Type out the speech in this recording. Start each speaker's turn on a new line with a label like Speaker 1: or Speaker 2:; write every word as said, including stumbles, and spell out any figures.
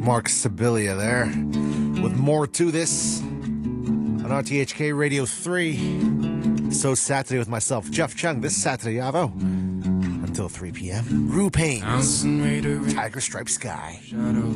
Speaker 1: Mark Sibilia there with More to This on R T H K Radio three. So Saturday with myself, Jeff Chung, this Saturday, Avo, until three p.m. Rue Payne, Tiger Stripe Sky.